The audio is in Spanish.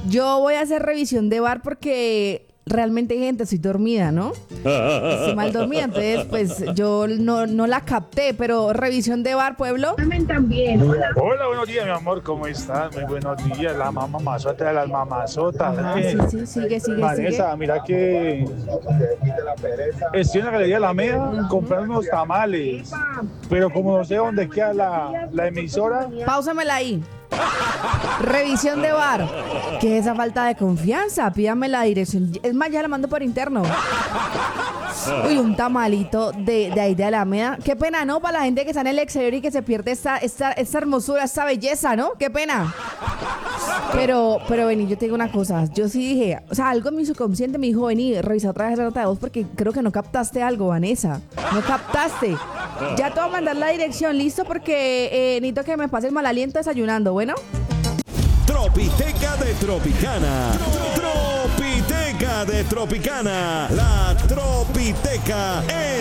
Yo voy a hacer revisión de bar porque realmente, gente, estoy dormida, ¿no? Estoy mal dormida, entonces pues yo no la capté, pero revisión de bar, pueblo. También. Hola, buenos días, mi amor, ¿cómo estás? Muy buenos días, la mamá mamazota de las mamazotas. Ajá, sí, sigue. Vanessa, mira que estoy en la Galería Alameda comprando unos tamales, pero como no sé dónde queda la emisora. Páusamela ahí. Revisión de bar. ¿Qué es esa falta de confianza? Pídame la dirección. Es más, ya la mando por interno. Uy, un tamalito de ahí de Alameda. Qué pena, ¿no? Para la gente que está en el exterior y que se pierde esta hermosura, esta belleza, ¿no? Qué pena. Pero vení, yo te digo una cosa. Yo sí dije, o sea, algo en mi subconsciente me dijo, vení, revisa otra vez la nota de voz porque creo que no captaste algo, Vanessa. No captaste. Ya te voy a mandar la dirección, ¿listo? Porque necesito que me pase el mal aliento desayunando, ¿bueno? Tropiteca de Tropicana. Tropiteca de Tropicana. La Tropiteca